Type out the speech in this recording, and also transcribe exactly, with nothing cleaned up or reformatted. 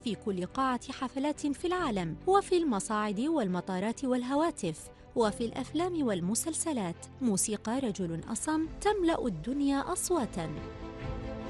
في كل قاعة حفلات في العالم، وفي المصاعد والمطارات والهواتف، وفي الأفلام والمسلسلات. موسيقى رجل أصم تملأ الدنيا أصواتاً.